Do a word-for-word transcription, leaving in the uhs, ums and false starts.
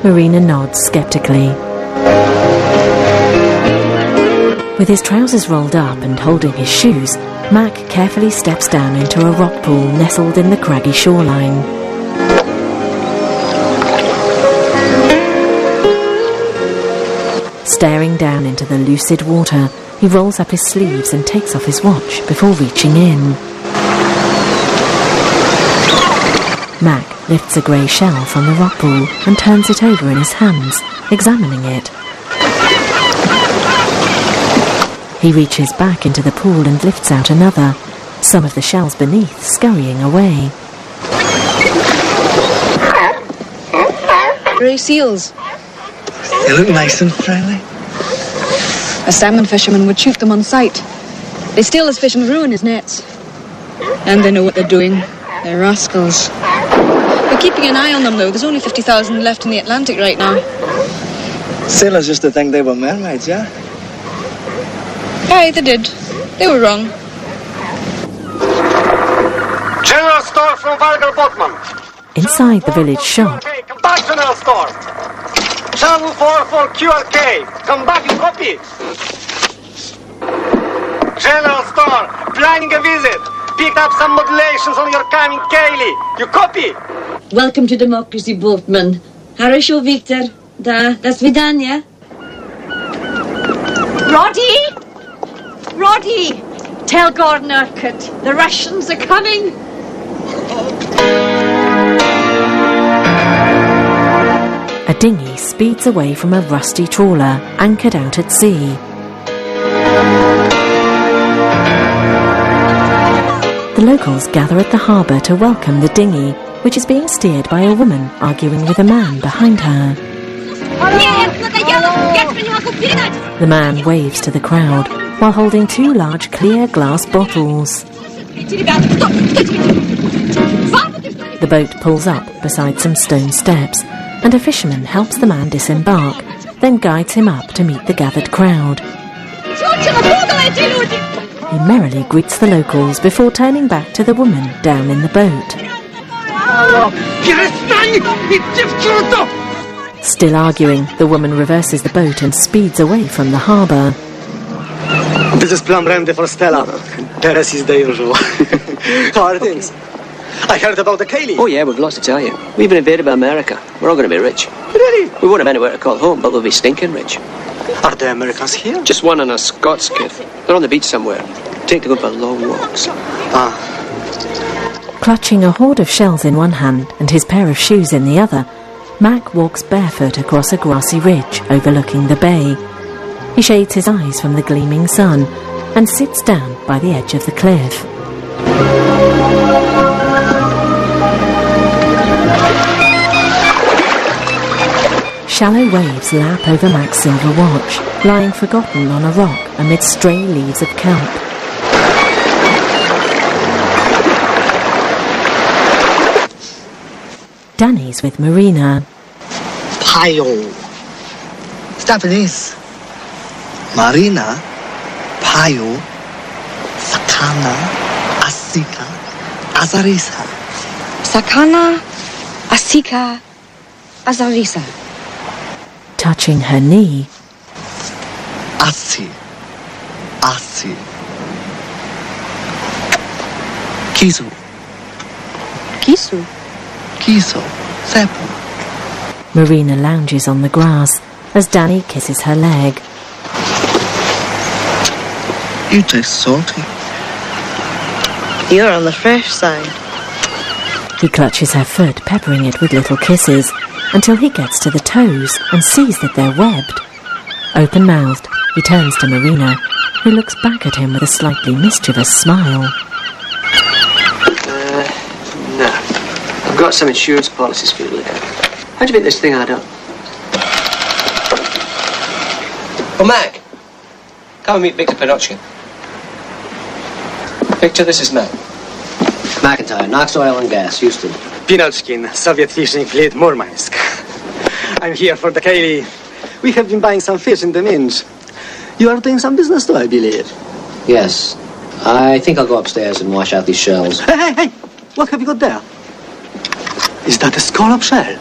Marina nods sceptically. With his trousers rolled up and holding his shoes, Mac carefully steps down into a rock pool nestled in the craggy shoreline. Staring down into the lucid water, he rolls up his sleeves and takes off his watch before reaching in. Mac lifts a grey shell from the rock pool and turns it over in his hands, examining it. He reaches back into the pool and lifts out another, some of the shells beneath scurrying away. Grey seals. They look nice and friendly. A salmon fisherman would shoot them on sight. They steal his fish and ruin his nets. And they know what they're doing. They're rascals. We're keeping an eye on them, though. There's only fifty thousand left in the Atlantic right now. Sailors used to think they were mermaids, yeah? Aye, they did. They were wrong. General Store from Vargal Botman. Inside the village shop, Come back, General Store. Channel four for Q R K. Come back and copy. General Store, planning a visit. Picked up some modulations on your coming Kaylee. You copy? Welcome to democracy, Boatman. Хорошо, Victor. Да, до свидания. Roddy! Roddy! Tell Gordon Urquhart, the Russians are coming. a dinghy speeds away from a rusty trawler anchored out at sea. The locals gather at the harbour to welcome the dinghy, which is being steered by a woman arguing with a man behind her. The man waves to the crowd while holding two large clear glass bottles. The boat pulls up beside some stone steps, and a fisherman helps the man disembark, then guides him up to meet the gathered crowd. He merrily greets the locals before turning back to the woman down in the boat. Still arguing, the woman reverses the boat and speeds away from the harbour. This is Plum Remde for Stella. Paris is the usual. How are things? I heard about the Kaylee. Oh yeah, we've lots to tell you. We've been invaded by America. We're all going to be rich. Really? We won't have anywhere to call home, but we'll be stinking rich. Are the Americans here? Just one on a Scots kid. They're on the beach somewhere. Take them go for long walks. Ah. Clutching a hoard of shells in one hand and his pair of shoes in the other, Mac walks barefoot across a grassy ridge overlooking the bay. He shades his eyes from the gleaming sun and sits down by the edge of the cliff. Shallow waves lap over Mac's silver watch, lying forgotten on a rock amid stray leaves of kelp. Danny's with Marina. Payo. Japanese. Marina. Payo. Sakana. Asika. Azarisa. Sakana. Asika. Azarisa. Touching her knee. Asi. Asi. Kisu. Kisu. Kiso. Sepu. Marina lounges on the grass as Danny kisses her leg. You taste salty. You're on the fresh side. He clutches her foot, peppering it with little kisses, until he gets to the toes and sees that they're webbed. Open-mouthed, he turns to Marina, who looks back at him with a slightly mischievous smile. Uh, no. I've got some insurance policies for you to look at. How do you make this thing add up? Oh, Mac! Come and meet Victor Perochkin. Victor, this is Mac. McIntyre, Knox Oil and Gas, Houston. Pinochkin, Soviet Fishing Fleet, Murmansk. I'm here for the Kaylee. We have been buying some fish in the Minge. You are doing some business too, I believe. Yes. I think I'll go upstairs and wash out these shells. Hey, hey, hey! What have you got there? Is that a scallop shell?